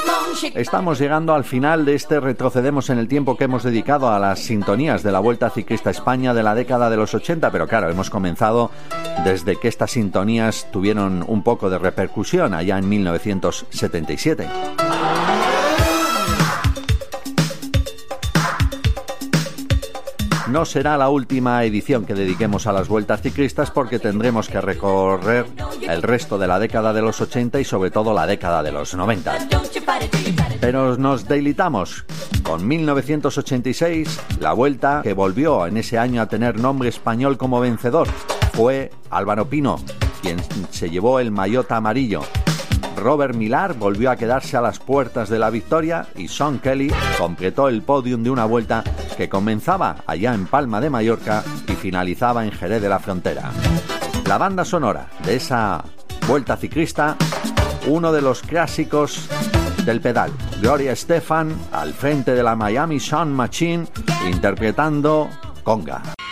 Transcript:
Estamos llegando al final de este retrocedemos en el tiempo que hemos dedicado a las sintonías de la Vuelta Ciclista a España de la década de los 80, pero claro, hemos comenzado desde que estas sintonías tuvieron un poco de repercusión allá en 1977. No será la última edición que dediquemos a las vueltas ciclistas porque tendremos que recorrer el resto de la década de los 80 y sobre todo la década de los 90. Pero nos deleitamos con 1986, la vuelta que volvió en ese año a tener nombre español como vencedor. Fue Álvaro Pino quien se llevó el maillot amarillo. Robert Millar volvió a quedarse a las puertas de la victoria y Sean Kelly completó el podium de una vuelta que comenzaba allá en Palma de Mallorca y finalizaba en Jerez de la Frontera. La banda sonora de esa vuelta ciclista, uno de los clásicos del pedal, Gloria Estefan al frente de la Miami Sound Machine interpretando Conga.